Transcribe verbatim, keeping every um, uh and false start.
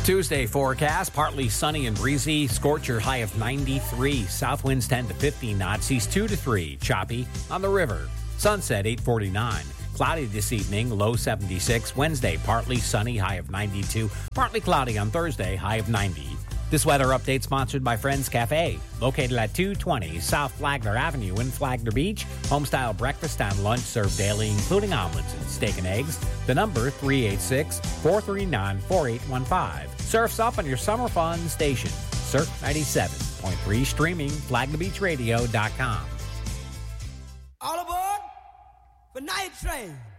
Tuesday forecast, partly sunny and breezy. Scorcher high of ninety-three. South winds ten to fifteen knots. Seas two to three. Choppy on the river. Sunset eight forty-nine. Cloudy this evening, low seventy-six. Wednesday, partly sunny, high of ninety-two. Partly cloudy on Thursday, high of ninety. This weather update sponsored by Friends Cafe, located at two twenty South Flagler Avenue in Flagler Beach. Homestyle breakfast and lunch served daily, including omelets and steak and eggs. The number three eight six, four three nine, four eight one five. Surfs up on your summer fun station. Surf ninety-seven point three, streaming flagler beach radio dot com. All aboard for Night Train.